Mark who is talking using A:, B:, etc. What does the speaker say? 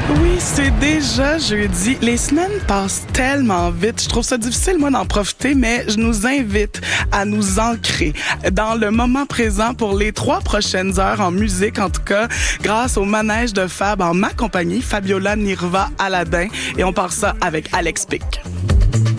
A: Oui, c'est déjà jeudi. Les semaines passent tellement vite. Je trouve ça difficile, moi, d'en profiter, mais je nous invite à nous ancrer dans le moment présent pour les 3 prochaines heures en musique, en tout cas, grâce au manège de Fab en ma compagnie, Fabiola, Nirva, Aladdin. Et on part ça avec Alex Pic.